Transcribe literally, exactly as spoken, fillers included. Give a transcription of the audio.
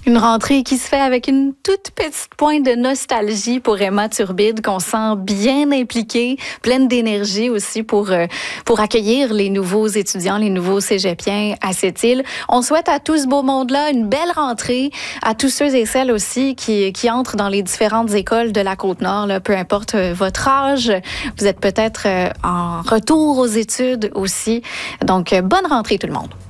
Une rentrée qui se fait avec une toute petite pointe de nostalgie pour Emma Turbide, qu'on sent bien impliquée, pleine d'énergie aussi pour, euh, pour accueillir les nouveaux étudiants, les nouveaux cégepiens à cette île. On souhaite à tout ce beau monde-là une belle rentrée, à tous ceux et celles aussi qui, qui entrent dans les différentes écoles de la Côte-Nord, là, peu importe votre âge. Vous êtes peut-être euh, en retour aux études aussi. Donc, bonne rentrée tout le monde.